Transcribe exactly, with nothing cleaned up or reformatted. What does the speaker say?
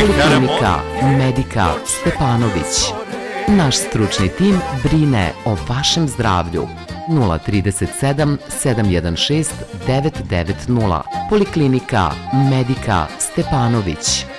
Poliklinika Medika Stepanović. Naš stručni tim brine o vašem zdravlju. nula tri sedam sedam jedan šest devet devet nula. Poliklinika Medika Stepanović.